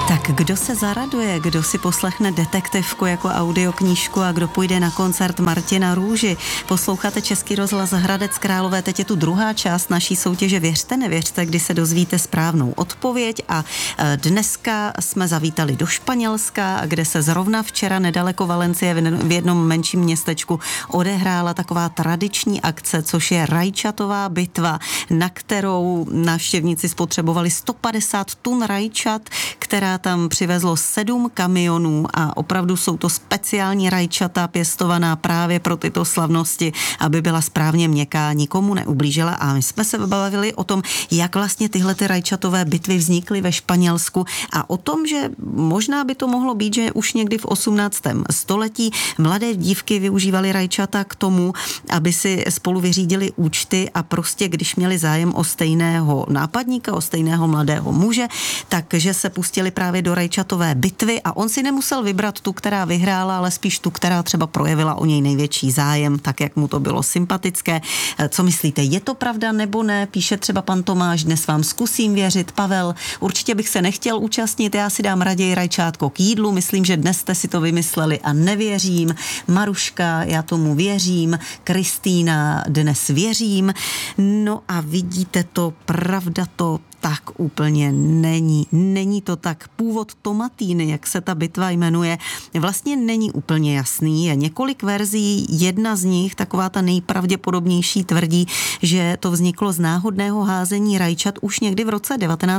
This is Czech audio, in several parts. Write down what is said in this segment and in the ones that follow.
Tak kdo se zaraduje, kdo si poslechne detektivku jako audioknížku a kdo půjde na koncert Martina Růži? Posloucháte Český rozhlas Hradec Králové, teď je tu druhá část naší soutěže Věřte, nevěřte, kdy se dozvíte správnou odpověď a dneska jsme zavítali do Španělska, kde se zrovna včera nedaleko Valencie v jednom menším městečku odehrála taková tradiční akce, což je rajčatová bitva, na kterou návštěvníci spotřebovali 150 tun rajčat, která tam přivezlo 7 kamionů a opravdu jsou to speciální rajčata pěstovaná právě pro tyto slavnosti, aby byla správně měkká, nikomu neublížila. A my jsme se bavili o tom, jak vlastně tyhle ty rajčatové bitvy vznikly ve Španělsku a o tom, že možná by to mohlo být, že už někdy v 18. století mladé dívky využívaly rajčata k tomu, aby si spolu vyřídili účty a prostě když měli zájem o stejného nápadníka, o stejného mladého muže, takže se pustili právě do rajčatové bitvy a on si nemusel vybrat tu, která vyhrála, ale spíš tu, která třeba projevila o něj největší zájem, tak jak mu to bylo sympatické. Co myslíte, je to pravda nebo ne? Píše třeba pan Tomáš, dnes vám zkusím věřit. Pavel, určitě bych se nechtěl účastnit, já si dám raději rajčátko k jídlu, myslím, že dnes jste si to vymysleli a nevěřím. Maruška, já tomu věřím. Kristýna, dnes věřím. No a vidíte to, pravda to tak úplně není. Není to tak. Původ tomatýny, jak se ta bitva jmenuje, vlastně není úplně jasný. Je několik verzí, jedna z nich, taková ta nejpravděpodobnější, tvrdí, že to vzniklo z náhodného házení rajčat už někdy v roce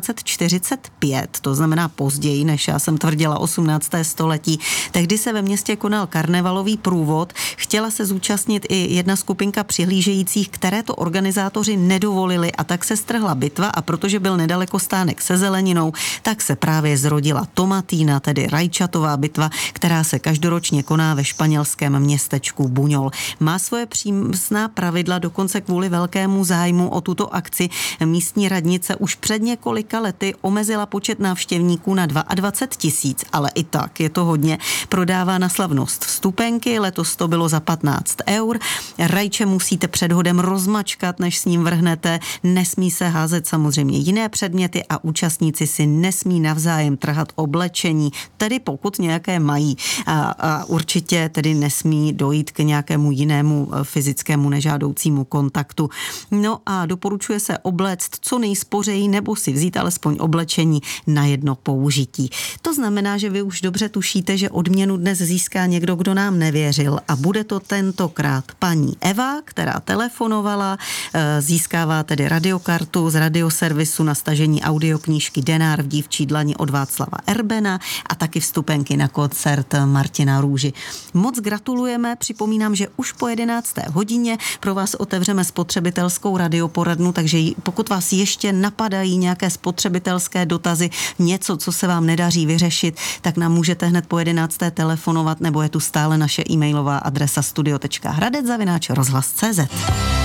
1945, to znamená později, než já jsem tvrdila 18. století. Tehdy se ve městě konal karnevalový průvod, chtěla se zúčastnit i jedna skupinka přihlížejících, které to organizátoři nedovolili a tak se strhla bitva a protože byl nedaleko stánek se zeleninou, tak se právě zrodila tomatýna, tedy rajčatová bitva, která se každoročně koná ve španělském městečku Buñol. Má svoje přísná pravidla, dokonce kvůli velkému zájmu o tuto akci místní radnice už před několika lety omezila počet návštěvníků na 22 000, ale i tak je to hodně. Prodává na slavnost vstupenky, letos to bylo za 15 €. Rajče musíte před hodem rozmačkat, než s ním vrhnete, nesmí se házet samozřejmě jiné předměty a účastníci si nesmí navzájem trhat oblečení, tedy pokud nějaké mají a určitě tedy nesmí dojít k nějakému jinému fyzickému nežádoucímu kontaktu. No a doporučuje se obléct co nejspořeji nebo si vzít alespoň oblečení na jedno použití. To znamená, že vy už dobře tušíte, že odměnu dnes získá někdo, kdo nám nevěřil a bude to tentokrát paní Eva, která telefonovala, získává tedy radiokartu z radioservisu na stažení audioknížky Denár v dívčí dlani od Václava Erbena a taky vstupenky na koncert Martina Růži. Moc gratulujeme, připomínám, že už po 11. hodině pro vás otevřeme spotřebitelskou radioporadnu, takže pokud vás ještě napadají nějaké spotřebitelské dotazy, něco, co se vám nedaří vyřešit, tak nám můžete hned po 11. telefonovat, nebo je tu stále naše e-mailová adresa studio.hradec@rozhlas.cz.